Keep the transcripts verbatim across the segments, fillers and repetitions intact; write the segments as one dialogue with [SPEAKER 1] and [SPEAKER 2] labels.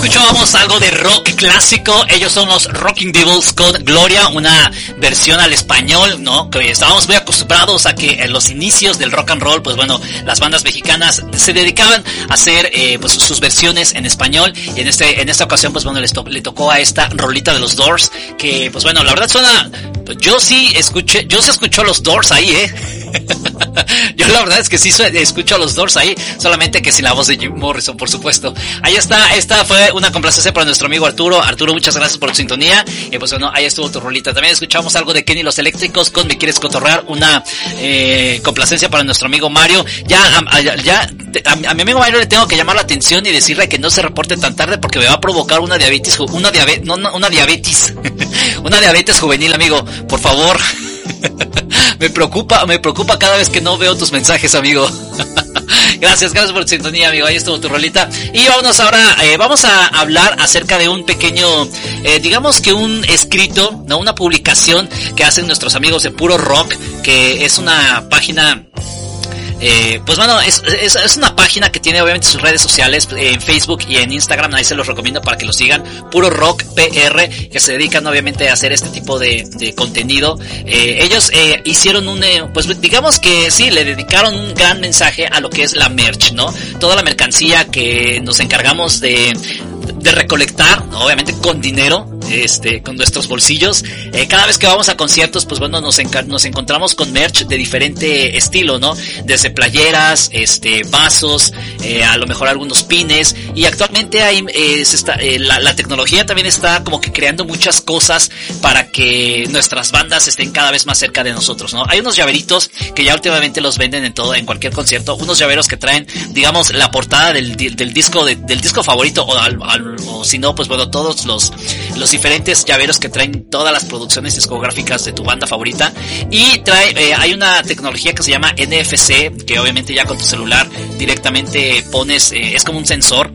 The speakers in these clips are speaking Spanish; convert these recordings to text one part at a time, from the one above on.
[SPEAKER 1] escuchábamos algo de rock clásico. Ellos son los Rocking Devils con Gloria, una versión al español, ¿no? Que estábamos muy acostumbrados a que en los inicios del rock and roll, pues bueno, las bandas mexicanas se dedicaban a hacer eh, pues sus versiones en español. Y en este en esta ocasión, pues bueno, les to- le tocó a esta rolita de los Doors, que pues bueno, la verdad suena... Yo sí escuché, yo sí escucho a los Doors ahí, ¿eh? Yo la verdad es que sí escucho a los Doors ahí, solamente que sin la voz de Jim Morrison, por supuesto. Ahí está, esta fue una complacencia para nuestro amigo Arturo. Arturo, muchas gracias por tu sintonía. Y pues bueno, ahí estuvo tu rolita. También escuchamos algo de Kenny Los Eléctricos con Me Quieres Cotorrear, una eh, complacencia para nuestro amigo Mario. Ya, a, ya, ya a, a mi amigo Mario le tengo que llamar la atención y decirle que no se reporte tan tarde porque me va a provocar una diabetes, una diabetes, no, no, una diabetes, una diabetes juvenil, amigo. Por favor. Me preocupa, me preocupa cada vez que no veo tus mensajes, amigo. Gracias, gracias por tu sintonía, amigo. Ahí estuvo tu rolita. Y vámonos ahora, eh, vamos a hablar acerca de un pequeño, eh, digamos que un escrito, no, una publicación que hacen nuestros amigos de Puro Rock, que es una página... Eh, pues bueno, es, es, es una página que tiene obviamente sus redes sociales eh, en Facebook y en Instagram. Ahí se los recomiendo para que los sigan. Puro Rock P R, que se dedican obviamente a hacer este tipo de, de contenido. Eh, ellos eh, hicieron un, eh, pues digamos que sí, le dedicaron un gran mensaje a lo que es la merch, ¿no? Toda la mercancía que nos encargamos de... de recolectar, obviamente con dinero, este, con nuestros bolsillos. Eh, cada vez que vamos a conciertos, pues bueno, nos, enca- nos encontramos con merch de diferente estilo, ¿no? Desde playeras, este, vasos, eh, a lo mejor algunos pines. Y actualmente hay, eh, se está, eh, la, la tecnología también está como que creando muchas cosas para que nuestras bandas estén cada vez más cerca de nosotros, ¿no? Hay unos llaveritos que ya últimamente los venden en todo, en cualquier concierto. Unos llaveros que traen, digamos, la portada del, del disco, de, del disco favorito o al, al o si no, pues bueno, todos los los diferentes llaveros que traen todas las producciones discográficas de tu banda favorita. Y trae, eh, hay una tecnología que se llama N F C, que obviamente ya con tu celular directamente pones, eh, es como un sensor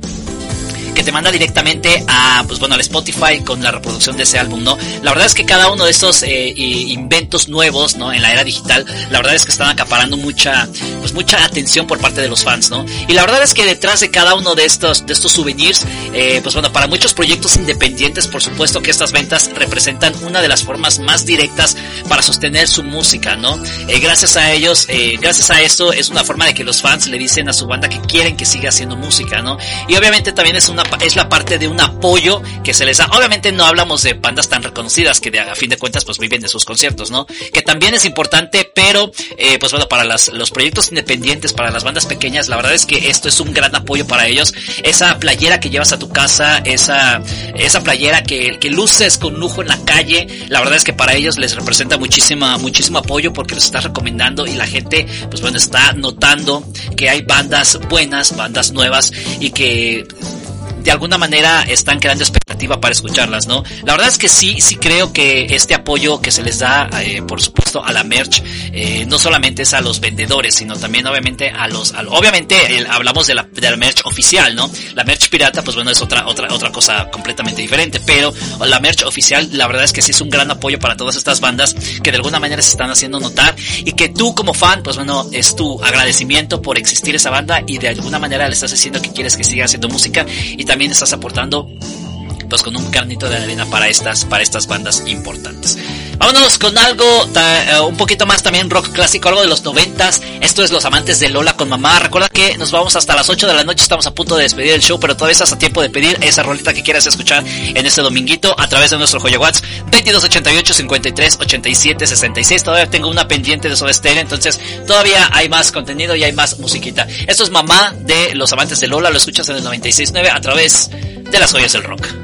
[SPEAKER 1] que te manda directamente a, pues bueno, al Spotify con la reproducción de ese álbum, ¿no? La verdad es que cada uno de estos eh, inventos nuevos, ¿no? En la era digital, la verdad es que están acaparando mucha, pues mucha atención por parte de los fans, ¿no? Y la verdad es que detrás de cada uno de estos, de estos souvenirs, eh, pues bueno, para muchos proyectos independientes, por supuesto que estas ventas representan una de las formas más directas para sostener su música, ¿no? Eh, gracias a ellos, eh, gracias a esto, es una forma de que los fans le dicen a su banda que quieren que siga haciendo música, ¿no? Y obviamente también es una es la parte de un apoyo que se les da. Obviamente no hablamos de bandas tan reconocidas que de, a fin de cuentas pues viven de sus conciertos, ¿no? Que también es importante, pero eh, pues bueno, para las, los proyectos independientes, para las bandas pequeñas, la verdad es que esto es un gran apoyo para ellos. Esa playera que llevas a tu casa, esa esa playera que, que luces con lujo en la calle, la verdad es que para ellos les representa muchísima muchísimo apoyo porque los estás recomendando y la gente pues bueno está notando que hay bandas buenas, bandas nuevas y que de alguna manera están creando expectativa para escucharlas, ¿no? La verdad es que sí, sí creo que este apoyo que se les da, eh, por supuesto, a la merch, eh, no solamente es a los vendedores, sino también obviamente a los, a, obviamente el, hablamos de la, de la merch oficial, ¿no? La merch pirata, pues bueno, es otra, otra, otra cosa completamente diferente, pero la merch oficial, la verdad es que sí es un gran apoyo para todas estas bandas que de alguna manera se están haciendo notar y que tú como fan, pues bueno, es tu agradecimiento por existir esa banda y de alguna manera le estás diciendo que quieres que siga haciendo música y también estás aportando pues con un granito de arena para estas para estas bandas importantes. Vámonos con algo ta, uh, un poquito más también rock clásico, algo de los noventas. Esto es Los Amantes de Lola con Mamá. Recuerda que nos vamos hasta las ocho de la noche, estamos a punto de despedir el show, pero todavía estás a tiempo de pedir esa rolita que quieras escuchar en este dominguito a través de nuestro Joya WhatsApp veintidós ochenta y ocho cincuenta y tres ochenta y siete sesenta y seis. Todavía tengo una pendiente de Soda Stereo, entonces todavía hay más contenido y hay más musiquita. Esto es Mamá de Los Amantes de Lola, lo escuchas en el noventa y seis punto nueve a través de las joyas del rock.